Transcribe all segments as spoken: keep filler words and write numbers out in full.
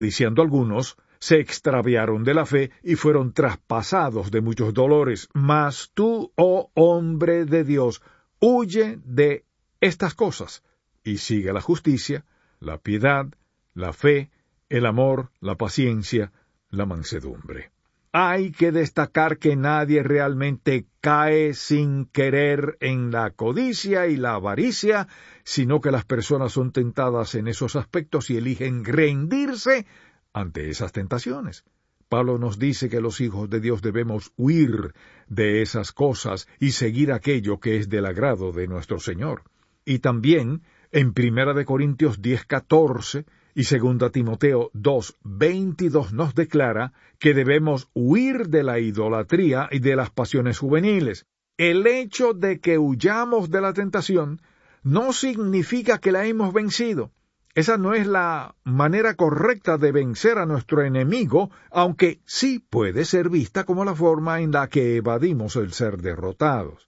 Diciendo algunos, se extraviaron de la fe y fueron traspasados de muchos dolores. Mas tú, oh hombre de Dios, huye de estas cosas y sigue la justicia, la piedad, la fe, el amor, la paciencia, la mansedumbre. Hay que destacar que nadie realmente cae sin querer en la codicia y la avaricia, sino que las personas son tentadas en esos aspectos y eligen rendirse ante esas tentaciones. Pablo nos dice que los hijos de Dios debemos huir de esas cosas y seguir aquello que es del agrado de nuestro Señor. Y también en Primera de Corintios diez catorce y Segunda Timoteo dos veintidós nos declara que debemos huir de la idolatría y de las pasiones juveniles. El hecho de que huyamos de la tentación no significa que la hemos vencido. Esa no es la manera correcta de vencer a nuestro enemigo, aunque sí puede ser vista como la forma en la que evadimos el ser derrotados.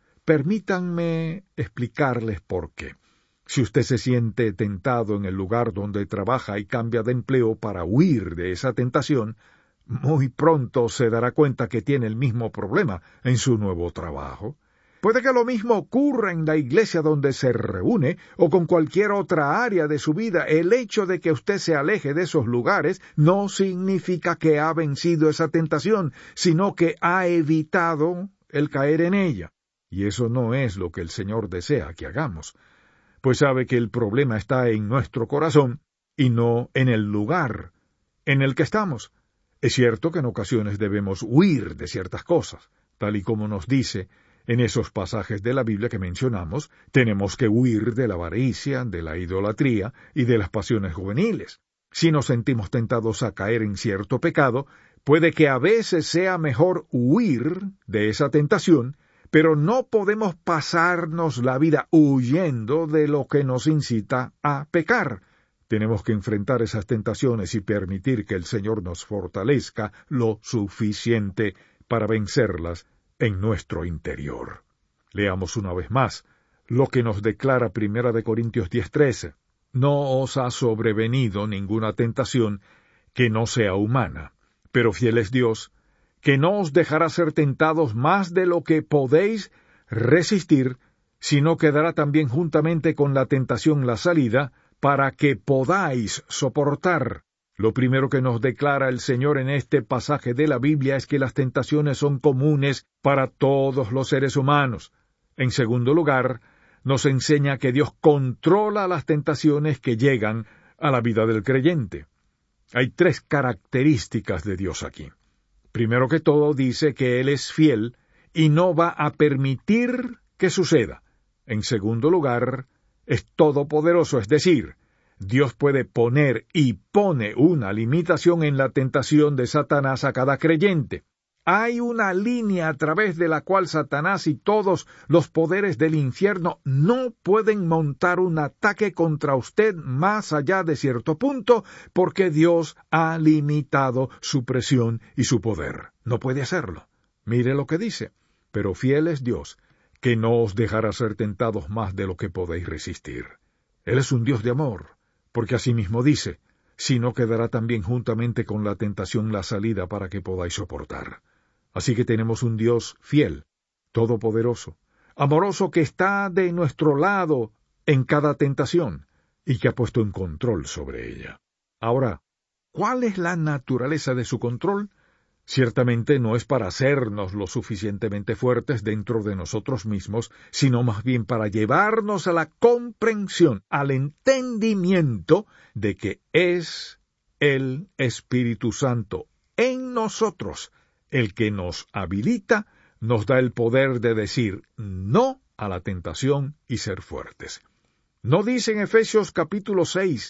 Permítanme explicarles por qué. Si usted se siente tentado en el lugar donde trabaja y cambia de empleo para huir de esa tentación, muy pronto se dará cuenta que tiene el mismo problema en su nuevo trabajo. Puede que lo mismo ocurra en la iglesia donde se reúne o con cualquier otra área de su vida. El hecho de que usted se aleje de esos lugares no significa que ha vencido esa tentación, sino que ha evitado el caer en ella. Y eso no es lo que el Señor desea que hagamos, pues sabe que el problema está en nuestro corazón y no en el lugar en el que estamos. Es cierto que en ocasiones debemos huir de ciertas cosas, tal y como nos dice en esos pasajes de la Biblia que mencionamos. Tenemos que huir de la avaricia, de la idolatría y de las pasiones juveniles. Si nos sentimos tentados a caer en cierto pecado, puede que a veces sea mejor huir de esa tentación, pero no podemos pasarnos la vida huyendo de lo que nos incita a pecar. Tenemos que enfrentar esas tentaciones y permitir que el Señor nos fortalezca lo suficiente para vencerlas en nuestro interior. Leamos una vez más lo que nos declara Primera de Corintios diez trece. No os ha sobrevenido ninguna tentación que no sea humana, pero fiel es Dios, que no os dejará ser tentados más de lo que podéis resistir, sino que dará también juntamente con la tentación la salida, para que podáis soportar. Lo primero que nos declara el Señor en este pasaje de la Biblia es que las tentaciones son comunes para todos los seres humanos. En segundo lugar, nos enseña que Dios controla las tentaciones que llegan a la vida del creyente. Hay tres características de Dios aquí. Primero que todo, dice que Él es fiel y no va a permitir que suceda. En segundo lugar, es todopoderoso, es decir, Dios puede poner y pone una limitación en la tentación de Satanás a cada creyente. Hay una línea a través de la cual Satanás y todos los poderes del infierno no pueden montar un ataque contra usted más allá de cierto punto, porque Dios ha limitado su presión y su poder. No puede hacerlo. Mire lo que dice. Pero fiel es Dios, que no os dejará ser tentados más de lo que podéis resistir. Él es un Dios de amor, porque asimismo dice, sino que dará también juntamente con la tentación la salida para que podáis soportar. Así que tenemos un Dios fiel, todopoderoso, amoroso, que está de nuestro lado en cada tentación y que ha puesto en control sobre ella. Ahora, ¿cuál es la naturaleza de su control? Ciertamente no es para hacernos lo suficientemente fuertes dentro de nosotros mismos, sino más bien para llevarnos a la comprensión, al entendimiento de que es el Espíritu Santo en nosotros el que nos habilita, nos da el poder de decir no a la tentación y ser fuertes. ¿No dice en Efesios capítulo seis,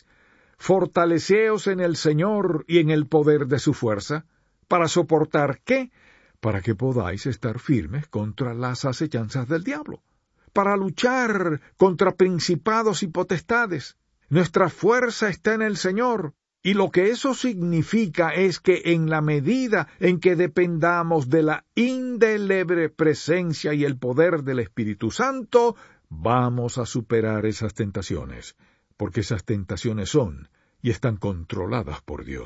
fortaleceos en el Señor y en el poder de su fuerza? ¿Para soportar qué? Para que podáis estar firmes contra las acechanzas del diablo, para luchar contra principados y potestades. Nuestra fuerza está en el Señor, y lo que eso significa es que en la medida en que dependamos de la indeleble presencia y el poder del Espíritu Santo, vamos a superar esas tentaciones, porque esas tentaciones son y están controladas por Dios.